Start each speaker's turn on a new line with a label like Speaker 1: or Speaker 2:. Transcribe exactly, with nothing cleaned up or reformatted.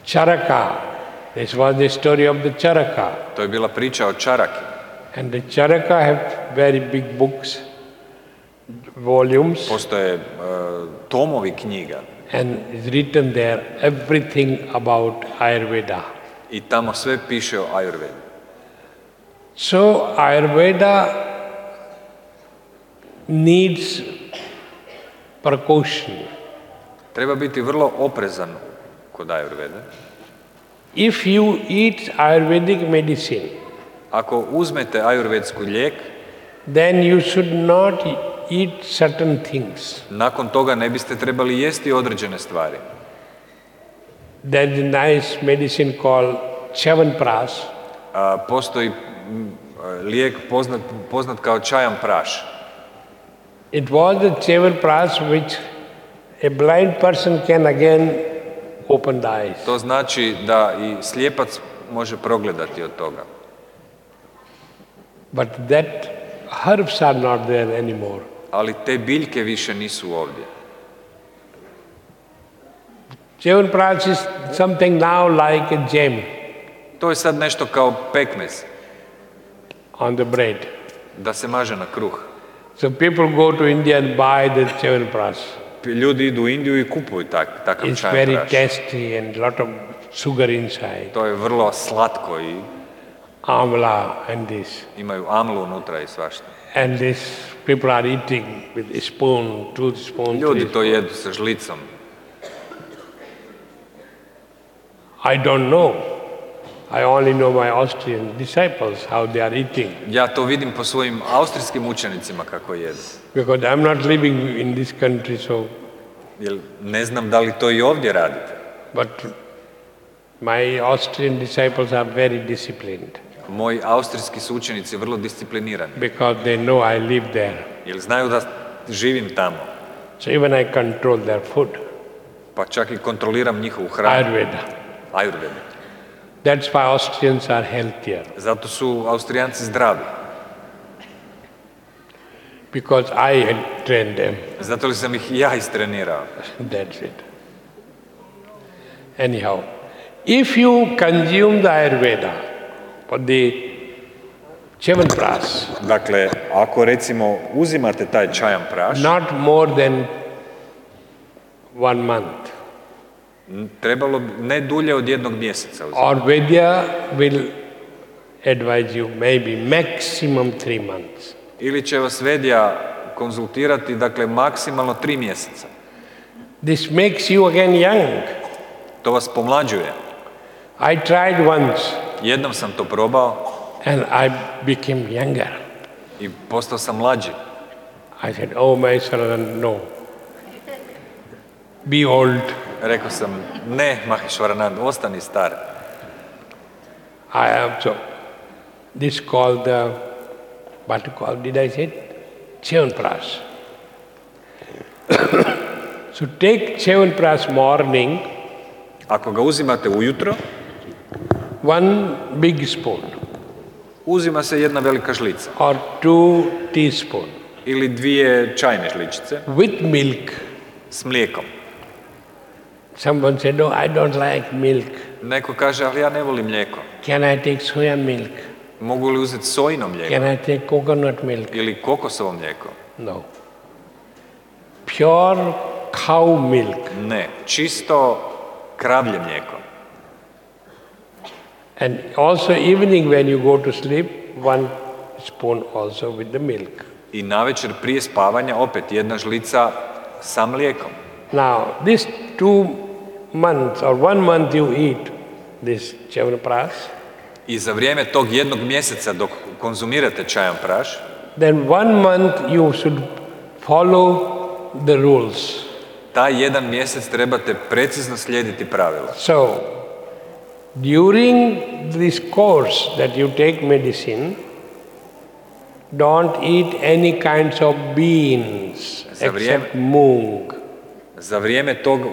Speaker 1: Charaka. This was the story of the Charaka.
Speaker 2: To je bila priča o čaraki.
Speaker 1: And the Charaka have very big books, volumes.
Speaker 2: Postoje uh, tomovi knjiga.
Speaker 1: And it's written there everything about Ayurveda.
Speaker 2: I tamo sve piše o Ayurvedi.
Speaker 1: So Ayurveda needs precaution.
Speaker 2: Treba biti vrlo oprezan kod Ayurvede.
Speaker 1: If you eat Ayurvedic medicine,
Speaker 2: ako uzmete ajurvedsku lijek,
Speaker 1: then you should not eat certain things.
Speaker 2: Nakon toga ne biste trebali jesti određene stvari.
Speaker 1: There is a nice medicine called Chyavanprash.
Speaker 2: A, postoji m, lijek poznat, poznat kao čajan praš.
Speaker 1: It was the Chyavanprash which a blind person can again open the eyes.
Speaker 2: To znači da i slijepac može progledati od toga.
Speaker 1: But that herbs are not there anymore.
Speaker 2: Ali te biljke više nisu ovdje.
Speaker 1: Chyavanprash is something now like a jam
Speaker 2: To je sad nešto kao pekmez
Speaker 1: on the bread.
Speaker 2: da se maže na kruh.
Speaker 1: So people go to India and buy the Chyavanprash.
Speaker 2: Ljudi idu u Indiju i kupuju tak, takav
Speaker 1: It's
Speaker 2: čajan
Speaker 1: very
Speaker 2: praš.
Speaker 1: tasty and lot of sugar inside.
Speaker 2: To je vrlo slatko i
Speaker 1: Amla and this.
Speaker 2: imaju amlu unutra i svašta.
Speaker 1: And this people are eating with a spoon, two spoons,
Speaker 2: Ljudi
Speaker 1: three
Speaker 2: to
Speaker 1: spoons.
Speaker 2: jedu sa žlicom.
Speaker 1: I don't know. I only know my Austrian disciples, how they are eating.
Speaker 2: Ja to vidim po svojim austrijskim učenicima kako jedu.
Speaker 1: Because I'm not living in this country, so,
Speaker 2: Jer ne znam da li to i ovdje radite.
Speaker 1: but my Austrian disciples are very disciplined
Speaker 2: Moji austrijski su učenici vrlo disciplinirani.
Speaker 1: because they know I live there.
Speaker 2: Jer znaju da živim tamo.
Speaker 1: So even I control their food,
Speaker 2: Pa čak i kontroliram njihovu hranu.
Speaker 1: Ayurveda.
Speaker 2: Ayurveda.
Speaker 1: That's why Austrians are healthier,
Speaker 2: Zato su Austrijanci zdravi.
Speaker 1: because I had trained them.
Speaker 2: Zato li sam ih ja istrenirao.
Speaker 1: That's it. Anyhow, if you consume the Ayurveda for the Chyavanprash,
Speaker 2: Dakle, ako recimo uzimate taj čajan praš,
Speaker 1: not more than one month,
Speaker 2: trebalo bi ne dulje od jednog mjeseca uzimati.
Speaker 1: Ayurveda will advise you maybe maximum three months.
Speaker 2: Ili će vas Vedija konzultirati, dakle, maksimalno tri mjeseca.
Speaker 1: This makes you again young.
Speaker 2: To vas pomlađuje.
Speaker 1: I tried once
Speaker 2: Jednom sam to probao
Speaker 1: and I became younger.
Speaker 2: i postao sam mlađi.
Speaker 1: I said, oh my son, no. Be old.
Speaker 2: Rekao sam, ne, Maheshwaranand, ostani star.
Speaker 1: I am so. This called the, what you call, did I say it? Chyavanprash. So take Chyavanprash morning,
Speaker 2: Ako ga uzimate ujutro,
Speaker 1: one big spoon
Speaker 2: uzima se jedna velika žlica
Speaker 1: or two teaspoon
Speaker 2: ili dvije čajne žličice
Speaker 1: with milk.
Speaker 2: s mlijekom.
Speaker 1: Someone said, no, I don't like milk.
Speaker 2: Neko kaže, ali ja ne volim mlijeko.
Speaker 1: Can I take soya milk?
Speaker 2: Mogu li uzeti sojino mlijeko
Speaker 1: Can I take coconut milk?
Speaker 2: ili kokosovo mlijeko?
Speaker 1: No. Pure cow milk.
Speaker 2: Ne, čisto kravlje mlijeko.
Speaker 1: And also evening when you go to sleep, one spoon also with the milk.
Speaker 2: I navečer prije spavanja opet jedna žlica sa mlijekom.
Speaker 1: Now, this two months or one month you eat this Chyavanprash,
Speaker 2: I za vrijeme tog jednog mjeseca dok konzumirate čajan praš,
Speaker 1: then one month you should follow the rules.
Speaker 2: taj jedan mjesec trebate precizno slijediti pravila.
Speaker 1: So, during this course that you take medicine, don't eat any kinds of beans
Speaker 2: Za vrijeme-
Speaker 1: except moong.
Speaker 2: Za vrijeme tog